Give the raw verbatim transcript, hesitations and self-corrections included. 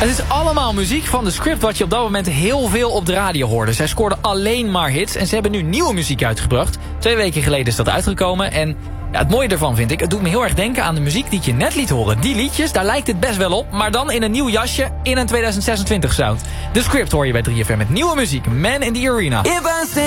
Het is allemaal muziek van The Script wat je op dat moment heel veel op de radio hoorde. Zij scoorden alleen maar hits en ze hebben nu nieuwe muziek uitgebracht. Twee weken geleden is dat uitgekomen en ja, het mooie daarvan vind ik, het doet me heel erg denken aan de muziek die ik je net liet horen. Die liedjes, daar lijkt het best wel op, maar dan in een nieuw jasje in een tweeduizend zesentwintig sound. The Script hoor je bij drie F M met nieuwe muziek, Man in the Arena.